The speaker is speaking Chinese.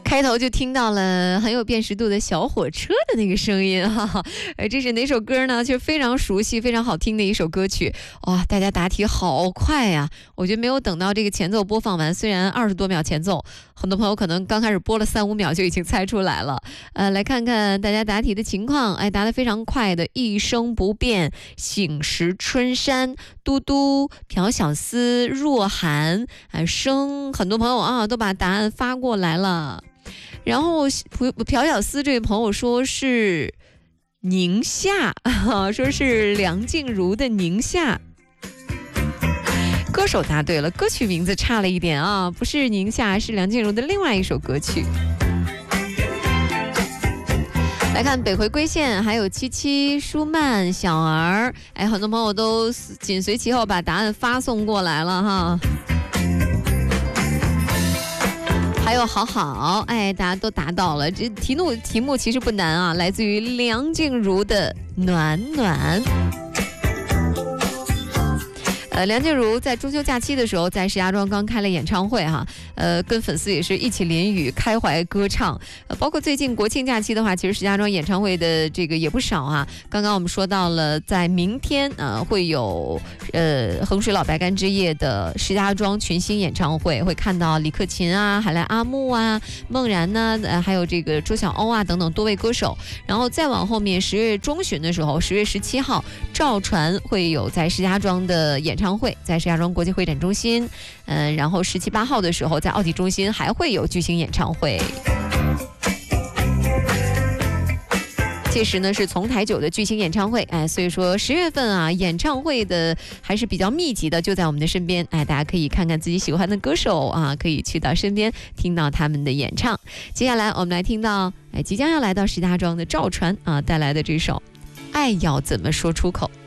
开头就听到了很有辨识度的小火车的那个声音哈，这是哪首歌呢？就是非常熟悉、非常好听的一首歌曲。哇，大家答题好快呀！我觉得没有等到这个前奏播放完，虽然20多秒前奏，很多朋友可能刚开始播了3、5秒就已经猜出来了。来看看大家答题的情况，答得非常快的，一生不变、醒时春山、嘟嘟、朴小司、若涵、生，很多朋友啊都把答案发过来了。然后朴小司这位朋友说是宁夏，说是梁静茹的宁夏。歌手答对了，歌曲名字差了一点啊，不是宁夏，是梁静茹的另外一首歌曲。来看北回归线，还有七七、舒曼、小儿，很多朋友都紧随其后把答案发送过来了哈。还有好好，大家都答到了。这题目其实不难啊，来自于梁静茹的《暖暖》。梁静茹在中秋假期的时候，在石家庄刚开了演唱会哈，跟粉丝也是一起淋雨开怀歌唱。包括最近国庆假期的话，其实石家庄演唱会的这个也不少啊。刚刚我们说到了，在明天会有衡水老白干之夜的石家庄群星演唱会，会看到李克勤啊、海来阿木啊、孟然呢，还有这个周晓鸥啊等等多位歌手。然后再往后面，10月中旬的时候，10月17号，赵传会有在石家庄的演唱会，在石家庄国际会展中心。然后17、18号的时候，在奥体中心还会有巨星演唱会。届时呢是从台9的巨星演唱会，所以说10月份啊，演唱会的还是比较密集的，就在我们的身边，大家可以看看自己喜欢的歌手啊，可以去到身边听到他们的演唱。接下来我们来听到即将要来到石家庄的赵传啊带来的这首《爱要怎么说出口》。